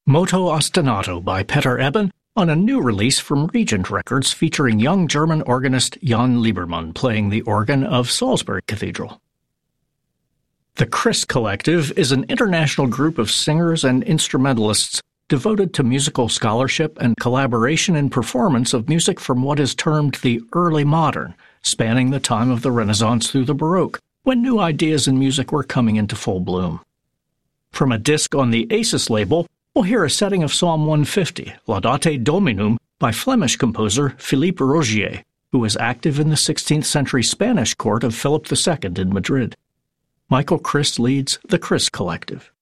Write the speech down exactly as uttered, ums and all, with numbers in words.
Moto Ostinato by Peter Eben on a new release from Regent Records featuring young German organist Jan Liebermann playing the organ of Salisbury Cathedral. The Chris Collective is an international group of singers and instrumentalists devoted to musical scholarship and collaboration in performance of music from what is termed the early modern, spanning the time of the Renaissance through the Baroque, when new ideas in music were coming into full bloom. From a disc on the Aces label, we'll hear a setting of Psalm one fifty, Laudate Dominum, by Flemish composer Philippe Rogier, who was active in the sixteenth century Spanish court of Philip the Second in Madrid. Michael Chris leads the Chris Collective.